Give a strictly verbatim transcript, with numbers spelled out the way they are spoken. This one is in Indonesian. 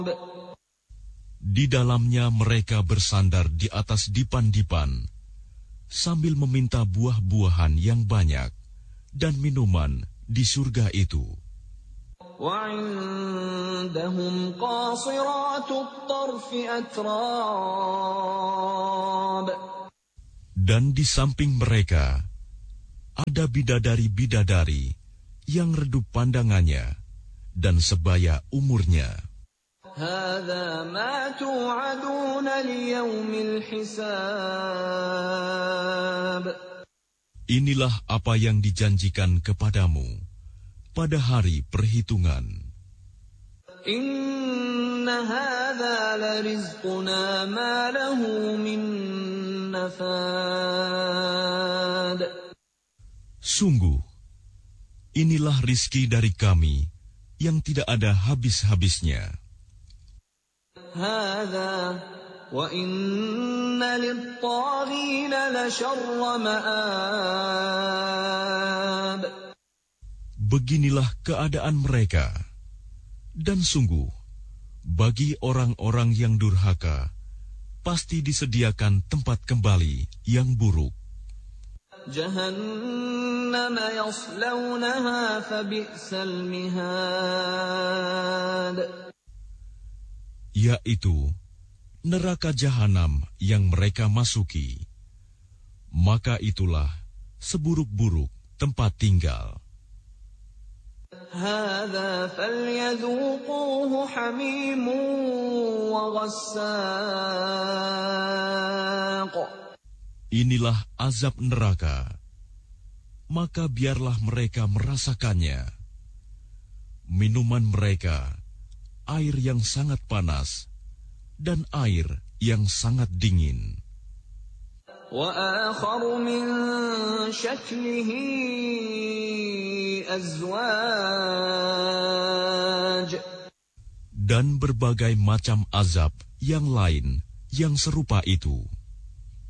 Di dalamnya mereka bersandar di atas dipan-dipan, sambil meminta buah-buahan yang banyak dan minuman di surga itu. وَعِندَهُمْ قَاصِرَاتُ الطَّرْفِ أَتْرَابٌ. Dan di samping mereka ada bidadari-bidadari yang redup pandangannya dan sebaya umurnya. هَذَا مَا تُوعَدُونَ لِيَوْمِ الْحِسَابِ. Inilah apa yang dijanjikan kepadamu pada hari perhitungan. Inna hadza larizquna ma lahu min nafad. Sungguh, inilah rizki dari kami yang tidak ada habis-habisnya. Hadza wa inna lit-taghina la syarra ma'ab. Beginilah keadaan mereka. Dan sungguh, bagi orang-orang yang durhaka, pasti disediakan tempat kembali yang buruk. Jahannam yaslawnaha fabi'sal mihad. Yaitu neraka jahanam yang mereka masuki. Maka itulah seburuk-buruk tempat tinggal. هذا فليذوقوه حميم وغساق. Inilah azab neraka, maka biarlah mereka merasakannya. Minuman mereka, air yang sangat panas, dan air yang sangat dingin. وآخر من شكله أزواج. Dan berbagai macam azab yang lain yang serupa itu.